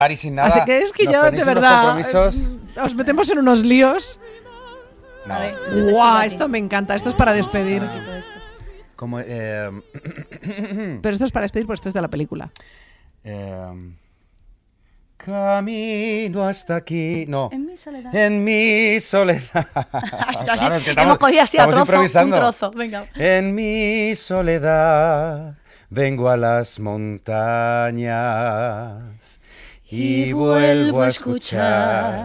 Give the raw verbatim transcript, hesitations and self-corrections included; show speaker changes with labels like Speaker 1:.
Speaker 1: Y sin nada,
Speaker 2: así que es que yo, de verdad, eh, os metemos en unos líos.
Speaker 1: No.
Speaker 2: ¡Guau! Esto me encanta. Esto es para despedir.
Speaker 1: Como, eh...
Speaker 2: Pero esto es para despedir, pues esto es de la película.
Speaker 1: Eh... Camino hasta aquí. No.
Speaker 3: En mi soledad.
Speaker 1: En mi soledad.
Speaker 3: Claro, es que estamos, hemos cogido así a trozo, improvisando. Un trozo. Venga.
Speaker 1: En mi soledad vengo a las montañas y vuelvo a escuchar